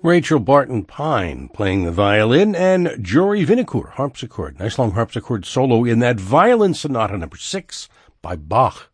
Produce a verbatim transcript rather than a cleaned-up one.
Rachel Barton Pine playing the violin, and Jory Vinocourt harpsichord. Nice long harpsichord solo in that Violin Sonata number six by Bach.